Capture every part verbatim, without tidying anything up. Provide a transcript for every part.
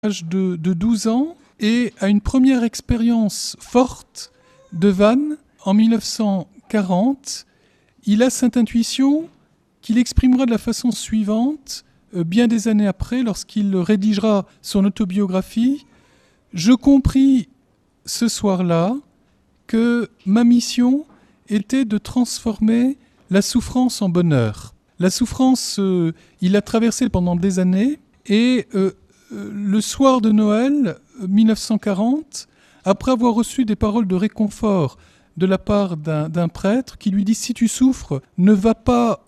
l'âge de, de douze ans et a une première expérience forte de Vannes en dix-neuf cent quarante. Il a cette intuition qu'il exprimera de la façon suivante, euh, bien des années après, lorsqu'il rédigera son autobiographie. Je compris ce soir-là que ma mission était de transformer la souffrance en bonheur. La souffrance, euh, il l'a traversée pendant des années et euh, euh, le soir de Noël dix-neuf cent quarante, après avoir reçu des paroles de réconfort de la part d'un, d'un prêtre qui lui dit « Si tu souffres, ne va pas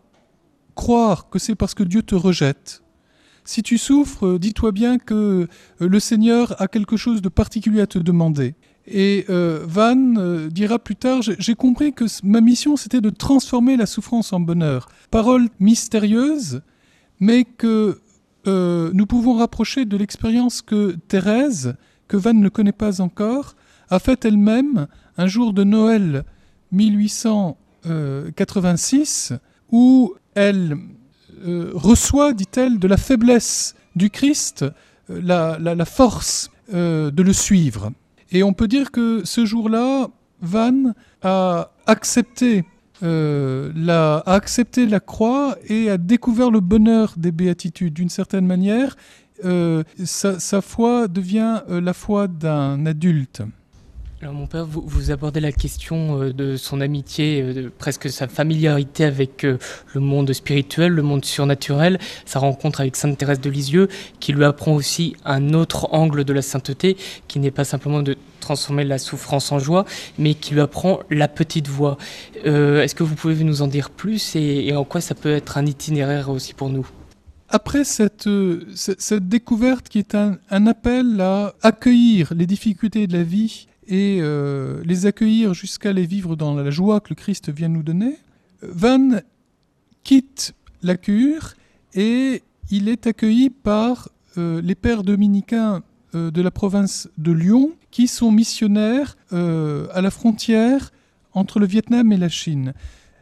croire que c'est parce que Dieu te rejette. Si tu souffres, dis-toi bien que le Seigneur a quelque chose de particulier à te demander. » Et euh, Vannes euh, dira plus tard, j'ai compris que ma mission c'était de transformer la souffrance en bonheur. Parole mystérieuse, mais que euh, nous pouvons rapprocher de l'expérience que Thérèse, que Vannes ne connaît pas encore, a faite elle-même un jour de Noël mille huit cent quatre-vingt-six, où elle euh, reçoit, dit-elle, de la faiblesse du Christ, euh, la, la, la force euh, de le suivre. Et on peut dire que ce jour-là, Vannes a accepté, euh, la, a accepté la croix et a découvert le bonheur des béatitudes. D'une certaine manière, euh, sa, sa foi devient euh, la foi d'un adulte. Alors mon père, vous, vous abordez la question euh, de son amitié, euh, de presque sa familiarité avec euh, le monde spirituel, le monde surnaturel, sa rencontre avec Sainte Thérèse de Lisieux, qui lui apprend aussi un autre angle de la sainteté, qui n'est pas simplement de transformer la souffrance en joie, mais qui lui apprend la petite voie. Euh, est-ce que vous pouvez nous en dire plus et, et en quoi ça peut être un itinéraire aussi pour nous ? Après cette, euh, cette, cette découverte qui est un, un appel à accueillir les difficultés de la vie et euh, les accueillir jusqu'à les vivre dans la joie que le Christ vient nous donner, Vannes quitte la cure et il est accueilli par euh, les pères dominicains euh, de la province de Lyon qui sont missionnaires euh, à la frontière entre le Vietnam et la Chine.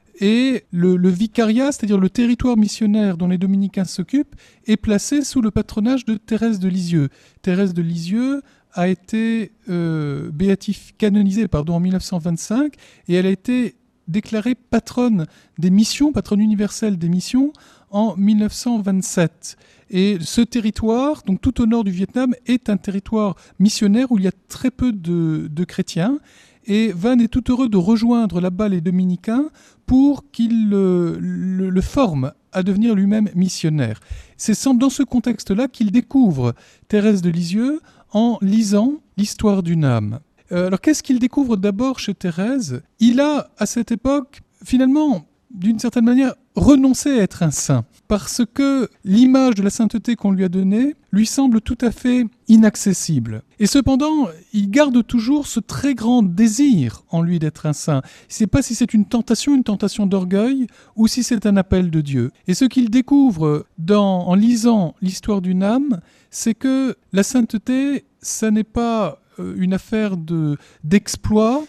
Et le, le vicariat, c'est-à-dire le territoire missionnaire dont les dominicains s'occupent, est placé sous le patronage de Thérèse de Lisieux. Thérèse de Lisieux a été euh, béatif, canonisée pardon, en dix-neuf cent vingt-cinq et elle a été déclarée patronne des missions, patronne universelle des missions en dix-neuf cent vingt-sept. Et ce territoire, donc tout au nord du Vietnam, est un territoire missionnaire où il y a très peu de, de chrétiens. Et Vannes est tout heureux de rejoindre là-bas les dominicains pour qu'il le, le, le forme à devenir lui-même missionnaire. C'est dans ce contexte-là qu'il découvre Thérèse de Lisieux en lisant l'histoire d'une âme. Euh, alors qu'est-ce qu'il découvre d'abord chez Thérèse ? Il a, à cette époque, finalement, d'une certaine manière, renoncé à être un saint, parce que l'image de la sainteté qu'on lui a donnée lui semble tout à fait inaccessible. Et cependant, il garde toujours ce très grand désir en lui d'être un saint. Il ne sait pas si c'est une tentation, une tentation d'orgueil, ou si c'est un appel de Dieu. Et ce qu'il découvre dans, en lisant l'histoire d'une âme, c'est que la sainteté, ça n'est pas une affaire de, d'exploit,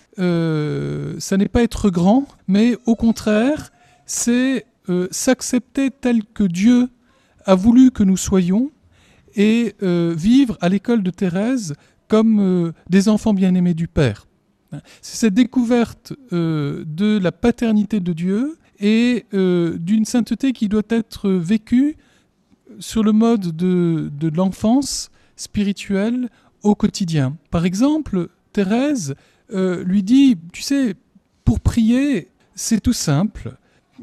euh, ça n'est pas être grand, mais au contraire, c'est euh, s'accepter tel que Dieu a voulu que nous soyons et euh, vivre à l'école de Thérèse comme euh, des enfants bien-aimés du Père. C'est cette découverte euh, de la paternité de Dieu et euh, d'une sainteté qui doit être vécue sur le mode de, de l'enfance spirituelle au quotidien. Par exemple, Thérèse euh, lui dit, tu sais, pour prier, c'est tout simple.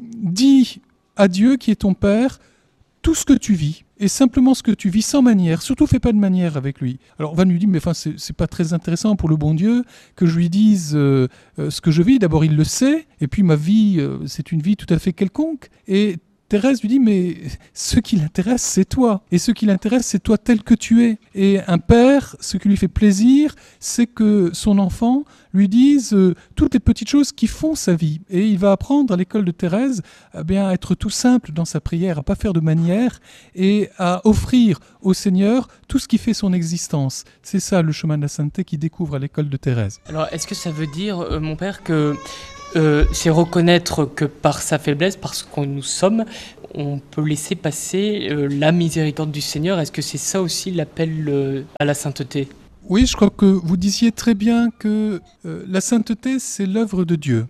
Dis à Dieu qui est ton Père tout ce que tu vis, et simplement ce que tu vis sans manière. Surtout, fais pas de manière avec lui. Alors, Vannes lui dit, mais enfin, c'est, c'est pas très intéressant pour le bon Dieu que je lui dise euh, euh, ce que je vis. D'abord, il le sait, et puis ma vie, euh, c'est une vie tout à fait quelconque. Et Thérèse lui dit, mais ce qui l'intéresse, c'est toi. Et ce qui l'intéresse, c'est toi tel que tu es. Et un père, ce qui lui fait plaisir, c'est que son enfant lui dise euh, toutes les petites choses qui font sa vie. Et il va apprendre à l'école de Thérèse eh bien, à être tout simple dans sa prière, à ne pas faire de manière et à offrir au Seigneur tout ce qui fait son existence. C'est ça le chemin de la sainteté qu'il découvre à l'école de Thérèse. Alors, est-ce que ça veut dire, euh, mon père, que Euh, c'est reconnaître que par sa faiblesse, parce que nous sommes, on peut laisser passer euh, la miséricorde du Seigneur. Est-ce que c'est ça aussi l'appel euh, à la sainteté ? Oui, je crois que vous disiez très bien que euh, la sainteté, c'est l'œuvre de Dieu.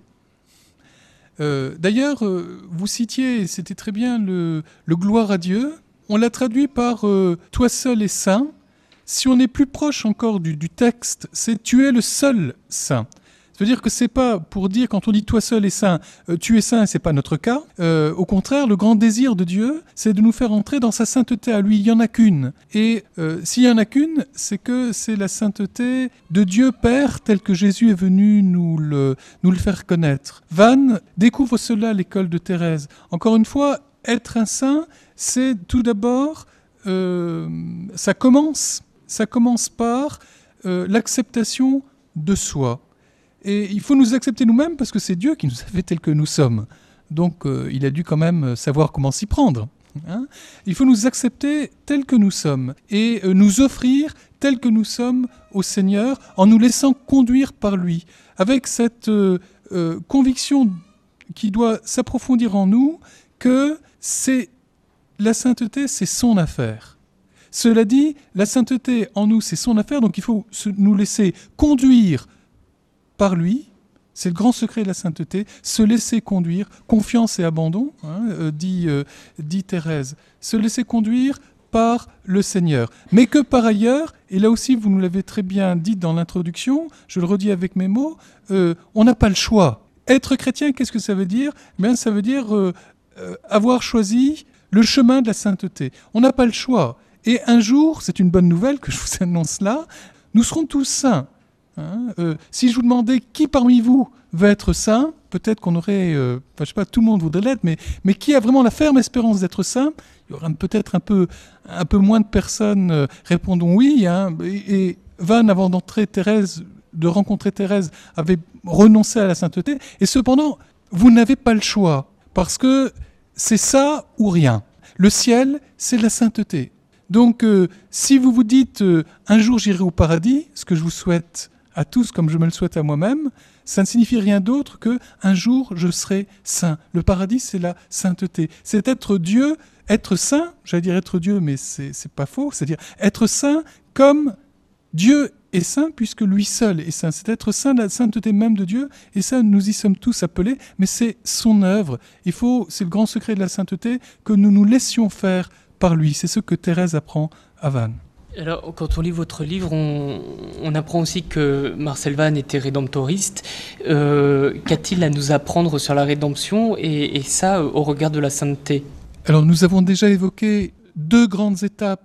Euh, d'ailleurs, euh, vous citiez, c'était très bien, le, le gloire à Dieu. On l'a traduit par euh, « toi seul est saint ». Si on est plus proche encore du, du texte, c'est « tu es le seul saint ». Ça veut dire que c'est pas pour dire, quand on dit « toi seul est saint euh, », tu es saint, c'est pas notre cas. Euh, au contraire, le grand désir de Dieu, c'est de nous faire entrer dans sa sainteté à lui. Il y en a qu'une. Et euh, s'il y en a qu'une, c'est que c'est la sainteté de Dieu Père, telle que Jésus est venu nous le, nous le faire connaître. Vannes découvre cela à l'école de Thérèse. Encore une fois, être un saint, c'est tout d'abord, euh, ça commence, ça commence par euh, l'acceptation de soi. Et il faut nous accepter nous-mêmes parce que c'est Dieu qui nous a fait tels que nous sommes. Donc euh, il a dû quand même savoir comment s'y prendre. Hein. Il faut nous accepter tels que nous sommes et euh, nous offrir tels que nous sommes au Seigneur en nous laissant conduire par lui. Avec cette euh, euh, conviction qui doit s'approfondir en nous que c'est la sainteté, c'est son affaire. Cela dit, la sainteté en nous, c'est son affaire, donc il faut se, nous laisser conduire par lui. C'est le grand secret de la sainteté, se laisser conduire, confiance et abandon, hein, euh, dit, euh, dit Thérèse, se laisser conduire par le Seigneur. Mais que par ailleurs, et là aussi vous nous l'avez très bien dit dans l'introduction, je le redis avec mes mots, euh, on n'a pas le choix. Être chrétien, qu'est-ce que ça veut dire ? Eh bien, ça veut dire euh, euh, avoir choisi le chemin de la sainteté. On n'a pas le choix. Et un jour, c'est une bonne nouvelle que je vous annonce là, nous serons tous saints. Hein, euh, si je vous demandais qui parmi vous veut être saint, peut-être qu'on aurait, euh, enfin, je sais pas, tout le monde voudrait l'être, mais, mais qui a vraiment la ferme espérance d'être saint ? Il y aura peut-être un peu, un peu moins de personnes euh, répondons oui. Hein, et, et Vannes, avant d'entrer Thérèse, de rencontrer Thérèse, avait renoncé à la sainteté. Et cependant, vous n'avez pas le choix, parce que c'est ça ou rien. Le ciel, c'est la sainteté. Donc, euh, si vous vous dites euh, « un jour j'irai au paradis », ce que je vous souhaite à tous comme je me le souhaite à moi-même, ça ne signifie rien d'autre que « un jour je serai saint ». Le paradis, c'est la sainteté. C'est être Dieu, être saint, j'allais dire être Dieu, mais c'est, c'est pas faux, c'est-à-dire être saint comme Dieu est saint, puisque lui seul est saint. C'est être saint, la sainteté même de Dieu, et ça, nous y sommes tous appelés, mais c'est son œuvre. Il faut, c'est le grand secret de la sainteté, que nous nous laissions faire par lui. C'est ce que Thérèse apprend à Vannes. Alors, quand on lit votre livre, on, on apprend aussi que Marcel Vannes était rédemptoriste. Euh, qu'a-t-il à nous apprendre sur la rédemption et, et ça au regard de la sainteté ? Alors, nous avons déjà évoqué deux grandes étapes.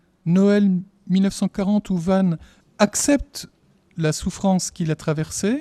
Noël mille neuf cent quarante, où Vannes accepte la souffrance qu'il a traversée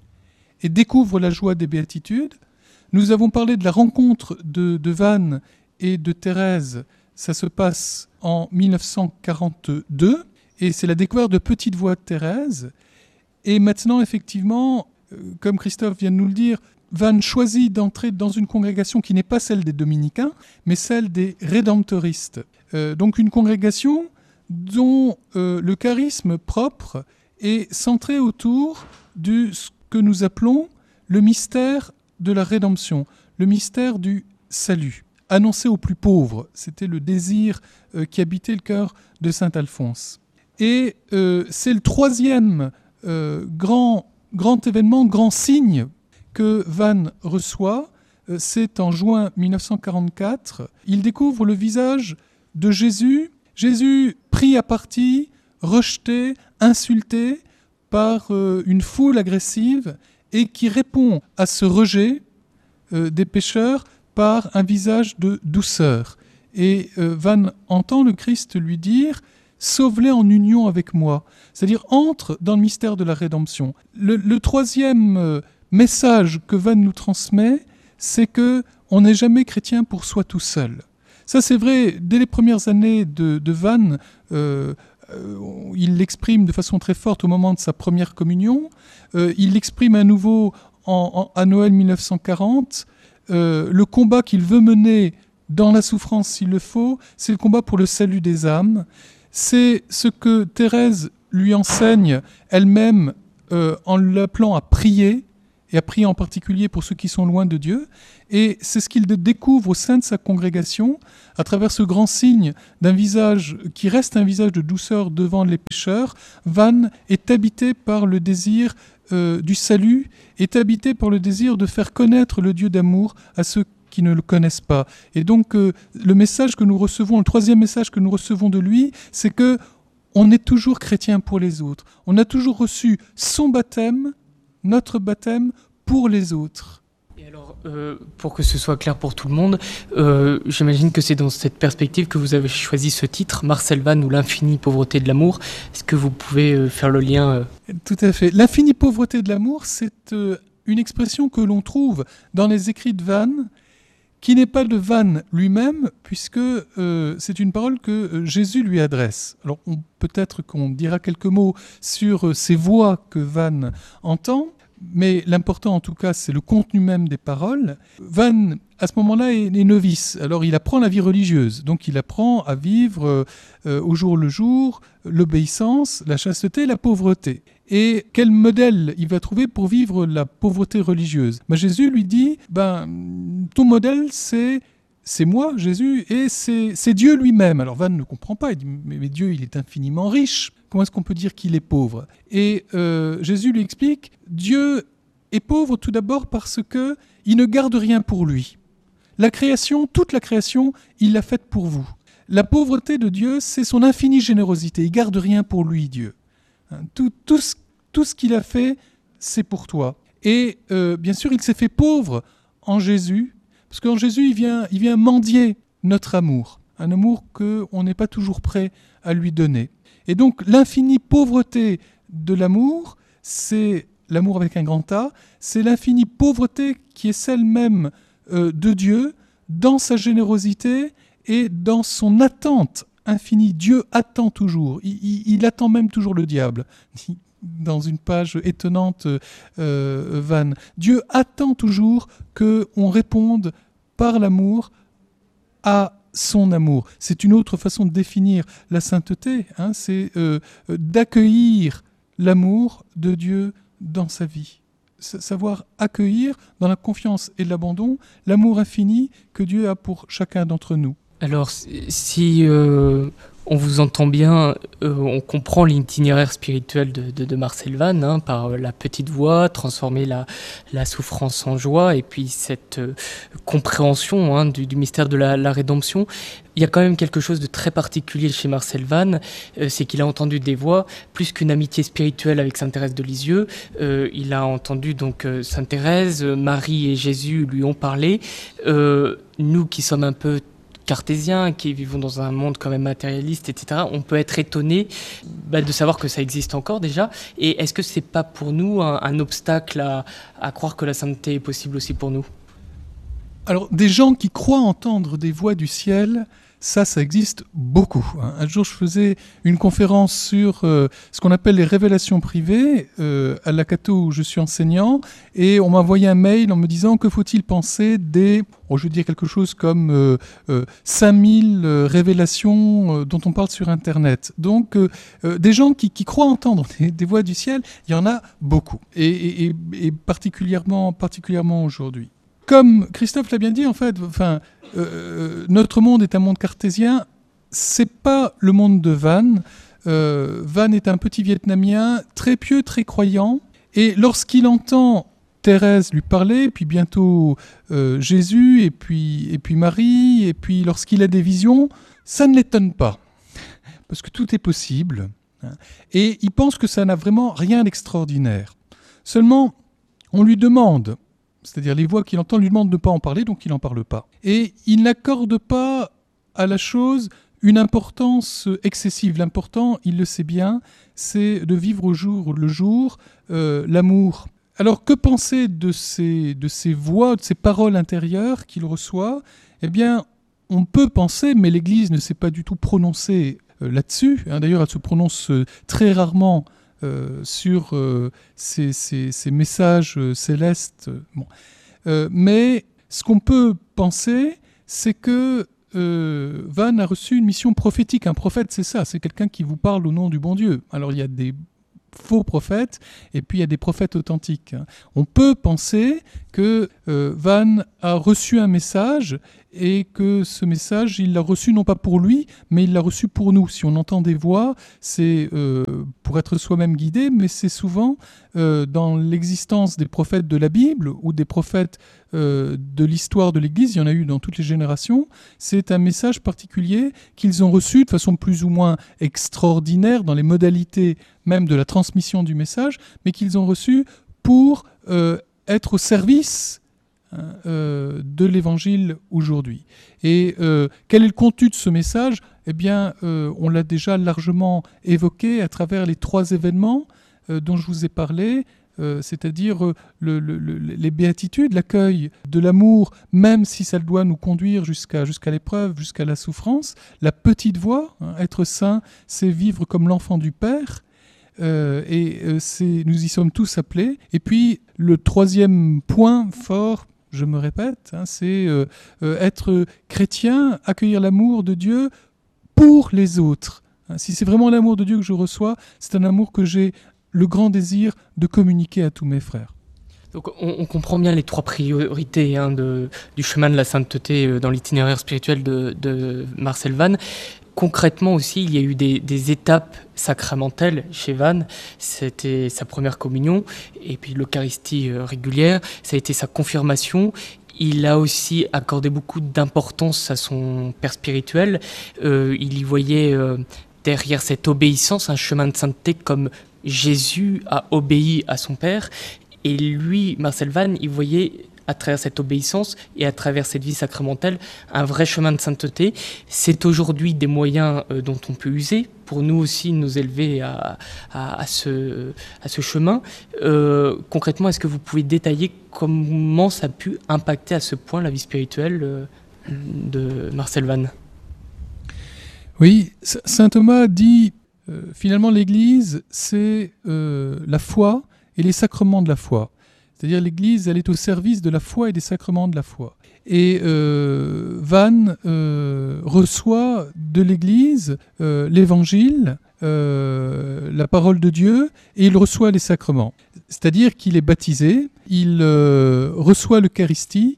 et découvre la joie des béatitudes. Nous avons parlé de la rencontre de, de Vannes et de Thérèse. Ça se passe en mille neuf cent quarante-deux et c'est la découverte de Petite Voix de Thérèse. Et maintenant, effectivement, comme Christophe vient de nous le dire, Vannes choisit d'entrer dans une congrégation qui n'est pas celle des dominicains, mais celle des rédemptoristes. Euh, donc une congrégation dont euh, le charisme propre est centré autour de ce que nous appelons le mystère de la rédemption, le mystère du salut. Annoncé aux plus pauvres. C'était le désir euh, qui habitait le cœur de saint Alphonse. Et euh, c'est le troisième euh, grand, grand événement, grand signe que Vannes reçoit. Euh, c'est en juin mille neuf cent quarante-quatre. Il découvre le visage de Jésus. Jésus pris à partie, rejeté, insulté par euh, une foule agressive et qui répond à ce rejet euh, des pécheurs par un visage de douceur. Et euh, Vannes entend le Christ lui dire « Sauve-les en union avec moi », c'est-à-dire entre dans le mystère de la rédemption. Le, le troisième euh, message que Vannes nous transmet, c'est que on n'est jamais chrétien pour soi tout seul. Ça, c'est vrai, dès les premières années de, de Vannes, euh, euh, il l'exprime de façon très forte au moment de sa première communion. Euh, il l'exprime à nouveau en, en, à Noël mille neuf cent quarante. Euh, le combat qu'il veut mener dans la souffrance s'il le faut, c'est le combat pour le salut des âmes. C'est ce que Thérèse lui enseigne elle-même euh, en l'appelant à prier et a prié en particulier pour ceux qui sont loin de Dieu. Et c'est ce qu'il découvre au sein de sa congrégation, à travers ce grand signe d'un visage qui reste un visage de douceur devant les pécheurs. Van est habité par le désir euh, du salut, est habité par le désir de faire connaître le Dieu d'amour à ceux qui ne le connaissent pas. Et donc, euh, le message que nous recevons, le troisième message que nous recevons de lui, c'est que on est toujours chrétien pour les autres. On a toujours reçu son baptême, notre baptême, pour les autres. Et alors, euh, pour que ce soit clair pour tout le monde, euh, j'imagine que c'est dans cette perspective que vous avez choisi ce titre, Marcel Van ou l'infinie pauvreté de l'amour. Est-ce que vous pouvez euh, faire le lien euh... Tout à fait. L'infinie pauvreté de l'amour, c'est euh, une expression que l'on trouve dans les écrits de Van, qui n'est pas de Van lui-même, puisque euh, c'est une parole que euh, Jésus lui adresse. Alors on, peut-être qu'on dira quelques mots sur euh, ces voix que Van entend, mais l'important en tout cas c'est le contenu même des paroles. Van, à ce moment-là, est, est novice, alors il apprend la vie religieuse, donc il apprend à vivre euh, euh, au jour le jour, l'obéissance, la chasteté, la pauvreté. Et quel modèle il va trouver pour vivre la pauvreté religieuse ? Ben, Jésus lui dit, ben, ton modèle c'est, c'est moi, Jésus, et c'est, c'est Dieu lui-même. Alors Van ne comprend pas, il dit, mais, mais Dieu il est infiniment riche, comment est-ce qu'on peut dire qu'il est pauvre ? Et euh, Jésus lui explique, Dieu est pauvre tout d'abord parce qu'il ne garde rien pour lui. La création, toute la création, il l'a faite pour vous. La pauvreté de Dieu, c'est son infinie générosité, il ne garde rien pour lui, Dieu. Tout, tout, ce, tout ce qu'il a fait, c'est pour toi. Et euh, bien sûr, il s'est fait pauvre en Jésus, parce qu'en Jésus, il vient, il vient mendier notre amour, un amour qu'on n'est pas toujours prêt à lui donner. Et donc, l'infinie pauvreté de l'amour, c'est l'amour avec un grand A, c'est l'infinie pauvreté qui est celle même euh, de Dieu, dans sa générosité et dans son attente infini. Dieu attend toujours. Il, il, il attend même toujours le diable. Dans une page étonnante, euh, Van. Dieu attend toujours qu'on réponde par l'amour à son amour. C'est une autre façon de définir la sainteté. Hein, c'est euh, d'accueillir l'amour de Dieu dans sa vie. Savoir accueillir dans la confiance et l'abandon l'amour infini que Dieu a pour chacun d'entre nous. Alors, si euh, on vous entend bien, euh, on comprend l'itinéraire spirituel de, de, de Marcel Van, hein, par la petite voix, transformer la, la souffrance en joie, et puis cette euh, compréhension hein, du, du mystère de la, la rédemption. Il y a quand même quelque chose de très particulier chez Marcel Van, euh, c'est qu'il a entendu des voix, plus qu'une amitié spirituelle avec Sainte Thérèse de Lisieux. Euh, il a entendu donc euh, Sainte Thérèse, Marie et Jésus lui ont parlé. Euh, nous qui sommes un peu cartésiens, qui vivons dans un monde quand même matérialiste, et cetera, on peut être étonné bah, de savoir que ça existe encore déjà. Et est-ce que c'est pas pour nous un, un obstacle à, à croire que la sainteté est possible aussi pour nous ? Alors, des gens qui croient entendre des voix du ciel, ça, ça existe beaucoup. Un jour, je faisais une conférence sur euh, ce qu'on appelle les révélations privées euh, à la Cato où je suis enseignant, et on m'a envoyé un mail en me disant que faut-il penser des, oh, je veux dire quelque chose comme euh, euh, cinq mille euh, révélations euh, dont on parle sur Internet. Donc, euh, euh, des gens qui, qui croient entendre des, des voix du ciel, il y en a beaucoup, et, et, et particulièrement, particulièrement aujourd'hui. Comme Christophe l'a bien dit, en fait, enfin, euh, notre monde est un monde cartésien. C'est pas le monde de Van. Euh, Van est un petit Vietnamien très pieux, très croyant. Et lorsqu'il entend Thérèse lui parler, puis bientôt euh, Jésus, et puis, et puis Marie, et puis lorsqu'il a des visions, ça ne l'étonne pas. Parce que tout est possible. Hein, et il pense que ça n'a vraiment rien d'extraordinaire. Seulement, on lui demande... C'est-à-dire les voix qu'il entend lui demandent de ne pas en parler, donc il n'en parle pas. Et il n'accorde pas à la chose une importance excessive. L'important, il le sait bien, c'est de vivre au jour le jour euh, l'amour. Alors que penser de ces, de ces voix, de ces paroles intérieures qu'il reçoit ? Eh bien, on peut penser, mais l'Église ne s'est pas du tout prononcée euh, là-dessus. Hein, d'ailleurs, elle se prononce euh, très rarement Euh, sur euh, ces, ces, ces messages euh, célestes. Bon. Euh, mais ce qu'on peut penser, c'est que euh, Van a reçu une mission prophétique. Un prophète, c'est ça, c'est quelqu'un qui vous parle au nom du bon Dieu. Alors il y a des faux prophètes, et puis il y a des prophètes authentiques. On peut penser que euh, Van a reçu un message et que ce message, il l'a reçu non pas pour lui, mais il l'a reçu pour nous. Si on entend des voix, c'est euh, pour être soi-même guidé, mais c'est souvent euh, dans l'existence des prophètes de la Bible ou des prophètes euh, de l'histoire de l'Église, il y en a eu dans toutes les générations, c'est un message particulier qu'ils ont reçu de façon plus ou moins extraordinaire dans les modalités même de la transmission du message, mais qu'ils ont reçu pour euh, être au service hein, euh, de l'Évangile aujourd'hui. Et euh, quel est le contenu de ce message ? Eh bien, euh, on l'a déjà largement évoqué à travers les trois événements euh, dont je vous ai parlé, euh, c'est-à-dire euh, le, le, le, les béatitudes, l'accueil de l'amour, même si ça doit nous conduire jusqu'à, jusqu'à l'épreuve, jusqu'à la souffrance, la petite voix, hein, être saint, c'est vivre comme l'enfant du Père. Euh, et euh, c'est, nous y sommes tous appelés. Et puis, le troisième point fort, je me répète, hein, c'est euh, euh, être chrétien, accueillir l'amour de Dieu pour les autres. Hein, si c'est vraiment l'amour de Dieu que je reçois, c'est un amour que j'ai le grand désir de communiquer à tous mes frères. Donc on, on comprend bien les trois priorités hein, de, du chemin de la sainteté euh, dans l'itinéraire spirituel de, de Marcel Van. Concrètement aussi, il y a eu des, des étapes sacramentelles chez Van. C'était sa première communion et puis l'Eucharistie euh, régulière. Ça a été sa confirmation. Il a aussi accordé beaucoup d'importance à son père spirituel. Euh, il y voyait euh, derrière cette obéissance un chemin de sainteté comme Jésus a obéi à son père. Et lui, Marcel Van, il voyait à travers cette obéissance et à travers cette vie sacramentelle, un vrai chemin de sainteté. C'est aujourd'hui des moyens euh, dont on peut user pour nous aussi nous élever à, à, à, ce, à ce chemin. Euh, concrètement, est-ce que vous pouvez détailler comment ça a pu impacter à ce point la vie spirituelle euh, de Marcel Van ? Oui, saint Thomas dit euh, finalement l'Église, c'est euh, la foi et les sacrements de la foi. C'est-à-dire l'Église, elle est au service de la foi et des sacrements de la foi. Et euh, Van euh, reçoit de l'Église euh, l'Évangile, euh, la parole de Dieu, et il reçoit les sacrements. C'est-à-dire qu'il est baptisé, il euh, reçoit l'Eucharistie,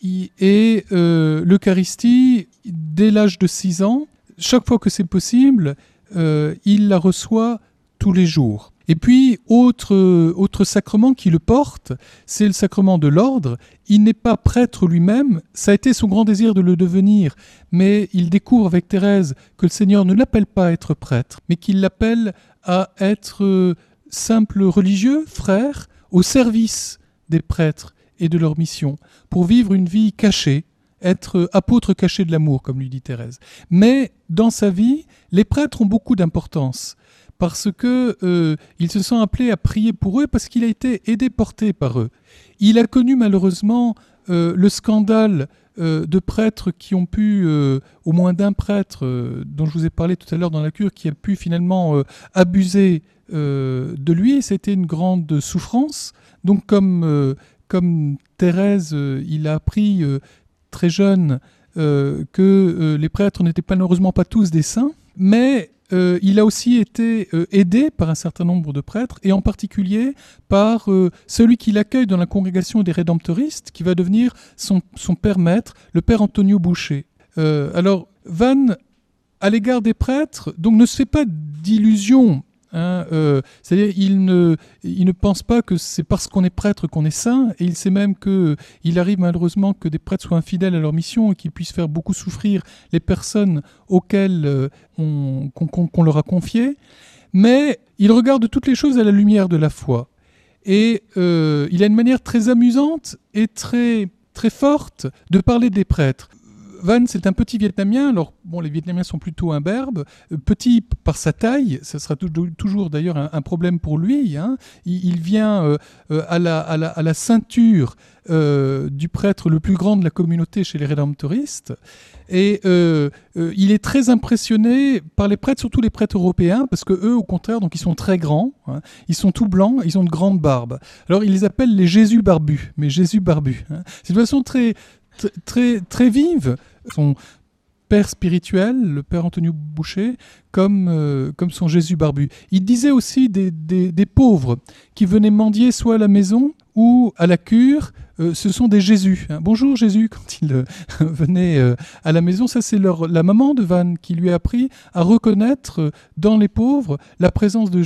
et euh, l'Eucharistie, dès l'âge de six ans, chaque fois que c'est possible, euh, il la reçoit tous les jours. Et puis, autre, autre sacrement qui le porte, c'est le sacrement de l'ordre. Il n'est pas prêtre lui-même, ça a été son grand désir de le devenir, mais il découvre avec Thérèse que le Seigneur ne l'appelle pas à être prêtre, mais qu'il l'appelle à être simple religieux, frère, au service des prêtres et de leur mission, pour vivre une vie cachée, être apôtre caché de l'amour, comme lui dit Thérèse. Mais dans sa vie, les prêtres ont beaucoup d'importance, parce que euh, il se sent appelé à prier pour eux, parce qu'il a été aidé, porté par eux. Il a connu malheureusement euh, le scandale euh, de prêtres qui ont pu, euh, au moins d'un prêtre euh, dont je vous ai parlé tout à l'heure dans la cure, qui a pu finalement euh, abuser euh, de lui, et c'était une grande souffrance. Donc comme, euh, comme Thérèse, euh, il a appris euh, très jeune euh, que euh, les prêtres n'étaient malheureusement pas tous des saints, mais Euh, il a aussi été euh, aidé par un certain nombre de prêtres, et en particulier par euh, celui qui l'accueille dans la congrégation des Rédemptoristes, qui va devenir son, son père maître, le père Antonio Boucher. Euh, alors, Van, à l'égard des prêtres, donc ne se fait pas d'illusions. Hein, euh, c'est-à-dire, il ne, il ne pense pas que c'est parce qu'on est prêtre qu'on est saint, et il sait même qu'il arrive malheureusement que des prêtres soient infidèles à leur mission et qu'ils puissent faire beaucoup souffrir les personnes auxquelles euh, on, qu'on, qu'on, qu'on leur a confié. Mais il regarde toutes les choses à la lumière de la foi. Et euh, il a une manière très amusante et très, très forte de parler des prêtres. Van, c'est un petit Vietnamien. Alors, bon, les Vietnamiens sont plutôt imberbes. Petit par sa taille, ça sera toujours d'ailleurs un, un problème pour lui. Hein. Il, il vient euh, à, la, à, la, à la ceinture euh, du prêtre le plus grand de la communauté chez les Rédemptoristes. Et euh, euh, il est très impressionné par les prêtres, surtout les prêtres européens, parce que eux, au contraire, donc ils sont très grands, hein, ils sont tout blancs, ils ont de grandes barbes. Alors, il les appelle les Jésus barbus, mais Jésus barbus. Hein. C'est une façon très, très, très vive. Son père spirituel, le père Antonio Boucher, comme, euh, comme son Jésus barbu. Il disait aussi des, des, des pauvres qui venaient mendier soit à la maison ou à la cure, euh, ce sont des Jésus. Hein. Bonjour Jésus, quand il euh, venait euh, à la maison, ça c'est leur, la maman de Vannes qui lui a appris à reconnaître euh, dans les pauvres la présence de